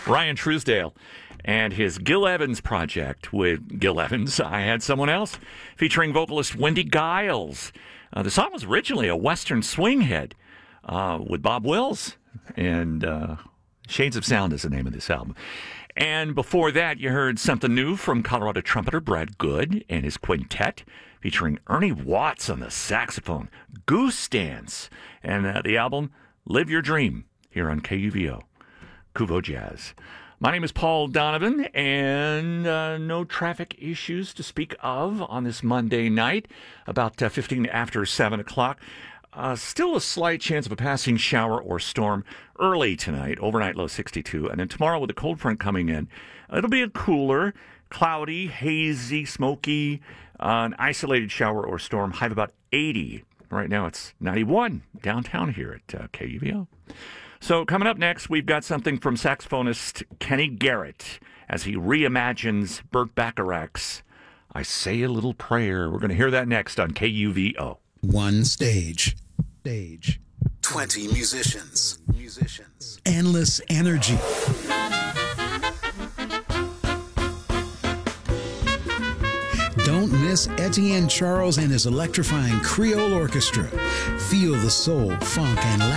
Ryan Truesdale and his Gil Evans project with Gil Evans. I Had Someone Else, featuring vocalist Wendy Giles. The song was originally a Western swing hit with Bob Wills, and Shades of Sound is the name of this album. And before that, you heard something new from Colorado trumpeter Brad Good and his quintet, featuring Ernie Watts on the saxophone, Goose Dance, and the album Live Your Dream, here on KUVO, Kuvo Jazz. My name is Paul Donovan, and no traffic issues to speak of on this Monday night, about 15 after 7 o'clock. Still a slight chance of a passing shower or storm early tonight, overnight low 62. And then tomorrow with the cold front coming in, it'll be a cooler, cloudy, hazy, smoky, an isolated shower or storm, high of about 80. Right now it's 91 downtown here at KUVO. So coming up next, we've got something from saxophonist Kenny Garrett as he reimagines Burt Bacharach's I Say a Little Prayer. We're going to hear that next on KUVO. One stage. 20 musicians. Endless energy. Don't miss Etienne Charles and his electrifying Creole Orchestra. Feel the soul, funk, and